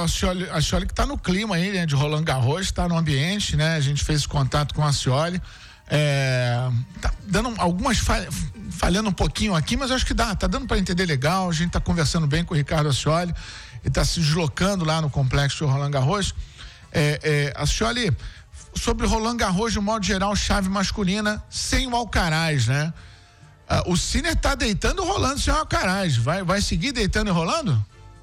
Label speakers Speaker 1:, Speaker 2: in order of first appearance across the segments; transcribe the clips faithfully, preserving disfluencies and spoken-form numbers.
Speaker 1: a Scioli, a Scioli que está no clima aí, né, de Roland Garros, está no ambiente, né? A gente fez esse contato com a Scioli. É, tá dando algumas falhas, falhando um pouquinho aqui, mas acho que dá, tá dando para entender legal. A gente tá conversando bem com o Ricardo Ascioli e tá se deslocando lá no complexo de Roland Garros. É, é, Ascioli, sobre Roland Garros de modo geral, chave masculina sem o Alcaraz, né? Ah, o Sinner tá deitando e rolando sem o Alcaraz. Vai, vai seguir deitando e rolando?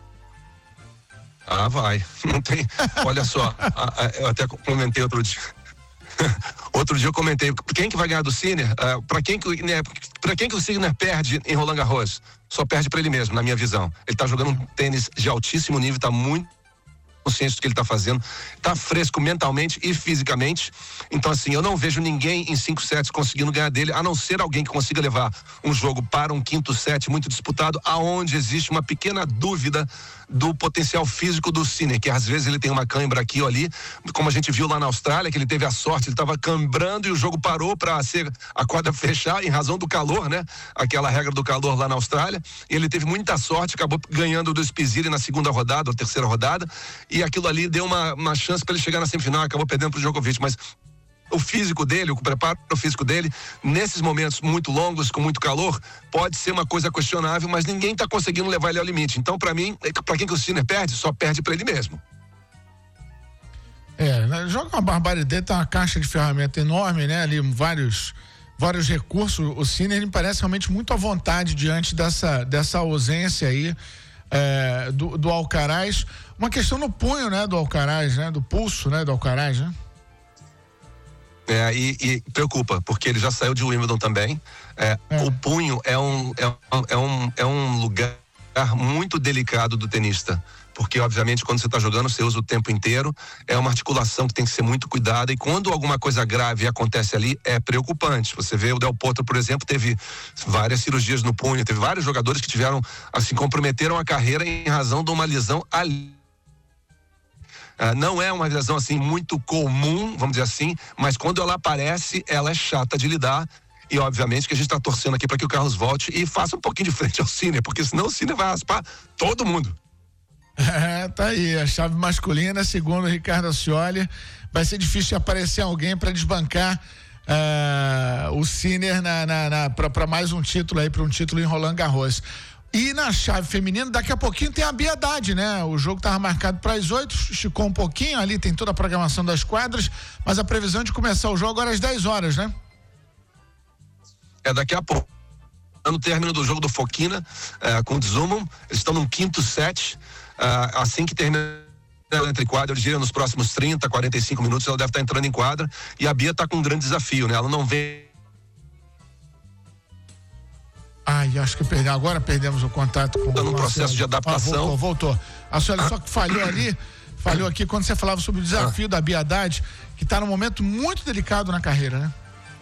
Speaker 2: Ah, vai. Não tem. Olha só, a, a, eu até comentei outro dia. Outro dia eu comentei, quem que vai ganhar do Sinner? Uh, para quem que, né, para quem que o Sinner perde em Roland Garros? Só perde para ele mesmo, na minha visão. Ele tá jogando um tênis de altíssimo nível, tá muito consciente do que ele tá fazendo, tá fresco mentalmente e fisicamente. Então assim, eu não vejo ninguém em cinco sets conseguindo ganhar dele, a não ser alguém que consiga levar um jogo para um quinto set muito disputado, aonde existe uma pequena dúvida do potencial físico do Sinner, que às vezes ele tem uma cãibra aqui ou ali, como a gente viu lá na Austrália, que ele teve a sorte, ele estava cambrando e o jogo parou para ser a quadra fechar em razão do calor, né? Aquela regra do calor lá na Austrália, e ele teve muita sorte, acabou ganhando do Spisiri na segunda rodada, ou terceira rodada, e aquilo ali deu uma, uma chance para ele chegar na semifinal, acabou perdendo pro Djokovic, mas o físico dele, o preparo físico dele, nesses momentos muito longos, com muito calor, pode ser uma coisa questionável, mas ninguém está conseguindo levar ele ao limite. Então, para mim, para quem que o Sinner perde, só perde para ele mesmo.
Speaker 1: É, né? Joga uma barbaridade, tem uma caixa de ferramenta enorme, né? Ali, vários, vários recursos. O Sinner me parece realmente muito à vontade diante dessa, dessa ausência aí é, do, do Alcaraz. Uma questão no punho, né? Do Alcaraz, né? Do pulso, né? Do Alcaraz, né?
Speaker 2: É, e, e preocupa, porque ele já saiu de Wimbledon também. É, é. O punho é um, é, é, um, é um lugar muito delicado do tenista. Porque, obviamente, quando você está jogando, você usa o tempo inteiro. É uma articulação que tem que ser muito cuidada. E quando alguma coisa grave acontece ali, é preocupante. Você vê o Del Potro, por exemplo, teve várias cirurgias no punho. Teve vários jogadores que tiveram, assim, comprometeram a carreira em razão de uma lesão ali. Uh, não é uma lesão assim muito comum, vamos dizer assim, mas quando ela aparece, ela é chata de lidar. E obviamente que a gente está torcendo aqui para que o Carlos volte e faça um pouquinho de frente ao Sinner, porque senão o Sinner vai raspar todo mundo.
Speaker 1: É, tá aí, a chave masculina, segundo o Ricardo Ascioli, vai ser difícil aparecer alguém para desbancar uh, o Sinner na, na, na, para mais um título aí, para um título em Roland Garros. E na chave feminina, daqui a pouquinho tem a Bia Haddad, né? O jogo estava marcado para as oito, esticou um pouquinho, ali tem toda a programação das quadras, mas a previsão é de começar o jogo agora às dez horas, né?
Speaker 2: É daqui a pouco. No término do jogo do Fokina, é, com o Dzumon, eles estão num quinto set, é, assim que termina ela entra em quadra, eu diria nos próximos trinta, quarenta e cinco minutos ela deve estar entrando em quadra, e a Bia está com um grande desafio, né? Ela não vem.
Speaker 1: Ai, acho que perdemos, agora perdemos o contato com o
Speaker 2: Está num processo de adaptação.
Speaker 1: Ah, voltou, voltou. A senhora só que falhou ali, falhou aqui quando você falava sobre o desafio ah. da Bia Haddad, que está num momento muito delicado na carreira, né?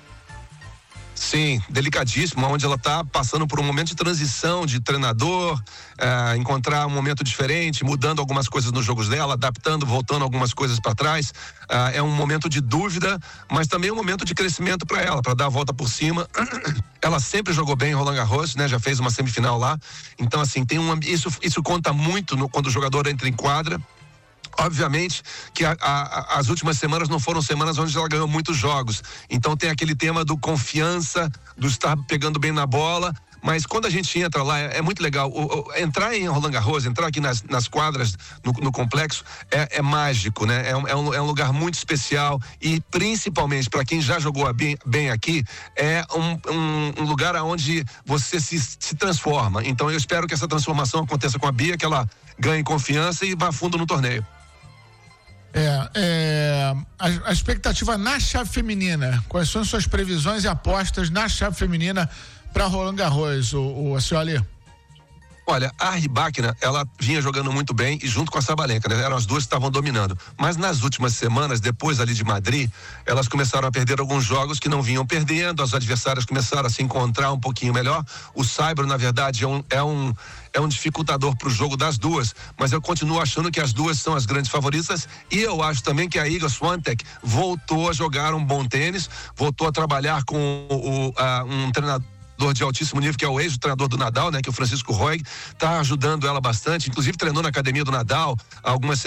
Speaker 2: Sim, delicadíssimo, onde ela está passando por um momento de transição de treinador, é, encontrar um momento diferente, mudando algumas coisas nos jogos dela, adaptando, voltando algumas coisas para trás. É, é um momento de dúvida, mas também um momento de crescimento para ela, para dar a volta por cima. Ela sempre jogou bem em Roland Garros, né? Já fez uma semifinal lá. Então, assim, tem um, isso, isso conta muito no, quando o jogador entra em quadra. Obviamente que a, a, as últimas semanas não foram semanas onde ela ganhou muitos jogos, então tem aquele tema do confiança, do estar pegando bem na bola, mas quando a gente entra lá, é, é muito legal, o, o, entrar em Roland Garros, entrar aqui nas, nas quadras, no, no complexo, é, é mágico, né? É um, é, um, é um lugar muito especial e principalmente para quem já jogou bem, bem aqui, é um, um, um lugar onde você se, se transforma. Então eu espero que essa transformação aconteça com a Bia, que ela ganhe confiança e vá fundo no torneio.
Speaker 1: É, é a, a expectativa na chave feminina, quais são as suas previsões e apostas na chave feminina para Roland Garros, o, o Ascioli?
Speaker 2: Olha, a Rybakina, ela vinha jogando muito bem e junto com a Sabalenka, né? Eram as duas que estavam dominando. Mas nas últimas semanas, depois ali de Madrid, elas começaram a perder alguns jogos que não vinham perdendo, as adversárias começaram a se encontrar um pouquinho melhor. O Saibro, na verdade, é um, é um, é um dificultador para o jogo das duas, mas eu continuo achando que as duas são as grandes favoritas e eu acho também que a Iga Swiatek voltou a jogar um bom tênis, voltou a trabalhar com o, a, um treinador de altíssimo nível, que é o ex-treinador do Nadal, né, que é o Francisco Roig, tá ajudando ela bastante, inclusive treinou na academia do Nadal algumas